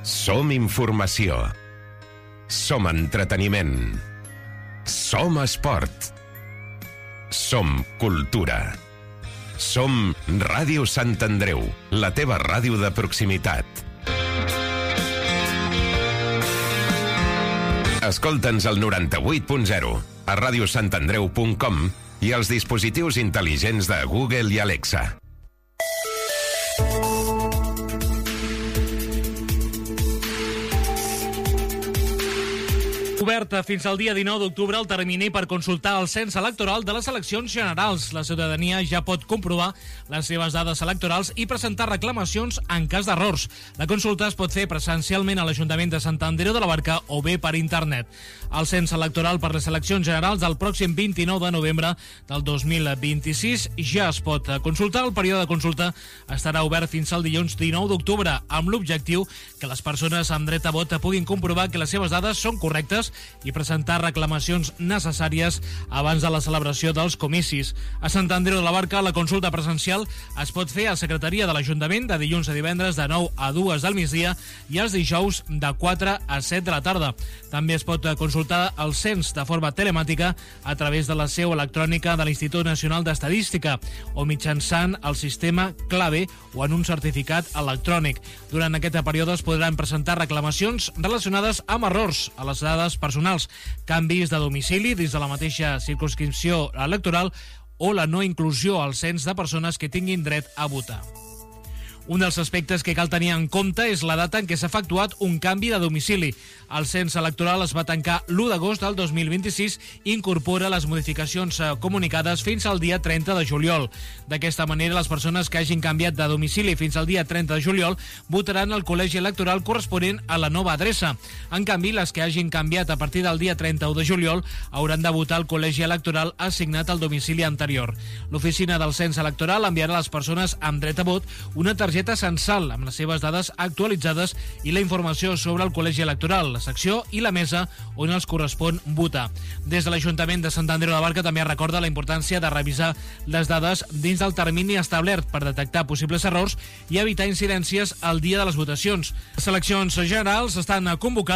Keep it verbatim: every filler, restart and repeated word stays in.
Som informació. Som entreteniment. Som esport. Som cultura. Som Ràdio Sant Andreu, la teva ràdio de proximitat. Escolta'ns al noranta-vuit punt zero, a radiosantandreu punt com i als dispositius intel·ligents de Google i Alexa. Oberta fins al dia dinou d'octubre el termini per consultar el cens electoral de les eleccions generals. La ciutadania ja pot comprovar les seves dades electorals i presentar reclamacions en cas d'errors. La consulta es pot fer presencialment a l'Ajuntament de Sant Andreu de la Barca o bé per internet. El cens electoral per les eleccions generals del pròxim vint-i-nou de novembre del dos mil vint-i-sis ja es pot consultar. El període de consulta estarà obert fins al dilluns dinou d'octubre amb l'objectiu que les persones amb dret a vot puguin comprovar que les seves dades són correctes i presentar reclamacions necessàries abans de la celebració dels comicis. A Sant Andreu de la Barca, la consulta presencial es pot fer a Secretaria de l'Ajuntament de dilluns a divendres de nou a dues del migdia i els dijous de quatre a set de la tarda. També es pot consultar el cens de forma telemàtica a través de la seu electrònica de l'Institut Nacional d'Estadística o mitjançant el sistema clave o en un certificat electrònic. Durant aquest període es podran presentar reclamacions relacionades amb errors a les dades personals, canvis de domicili dins de la mateixa circumscripció electoral o la no inclusió al cens de persones que tinguin dret a votar. Un dels aspectes que cal tenir en compte és la data en què s'ha efectuat un canvi de domicili. El cens electoral es va tancar l'u d'agost del dos mil vint-i-sis i incorpora les modificacions comunicades fins al dia trenta de juliol. D'aquesta manera, les persones que hagin canviat de domicili fins al dia trenta de juliol votaran al col·legi electoral corresponent a la nova adreça. En canvi, les que hagin canviat a partir del dia trenta-u de juliol hauran de votar al col·legi electoral assignat al domicili anterior. L'oficina del cens electoral enviarà a les persones amb dret a vot una targeta censal amb les seves dades actualitzades i la informació sobre el col·legi electoral, la secció i la mesa on els correspon votar. Des de l'Ajuntament de Sant Andreu de la Barca també recorda la importància de revisar les dades dins del termini establert per detectar possibles errors i evitar incidències el dia de les votacions. Les eleccions generals estan convocades